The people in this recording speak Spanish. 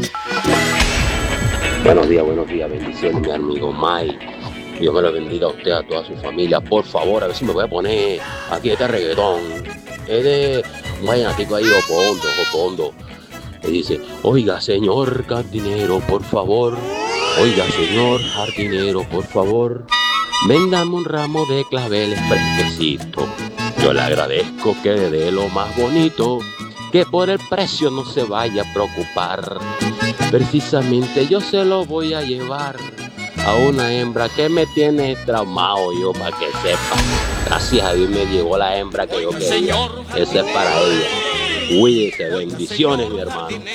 Buenos días, bendiciones, mi amigo Mike. Dios me lo bendiga a usted, a toda su familia. Por favor, a ver si me voy a poner aquí este reggaetón. Es de un vallenatico ahí, Jocondo, Jocondo. Y dice, oiga, señor jardinero, por favor. Oiga, señor jardinero, por favor. Véndame un ramo de claveles fresquecito. Yo le agradezco que le dé lo más bonito, que por el precio no se vaya a preocupar. Precisamente yo se lo voy a llevar a una hembra que me tiene traumado yo, para que sepa. Gracias a Dios me llegó la hembra que yo quería. Esa es para ella. Cuídese, bendiciones, mi hermano.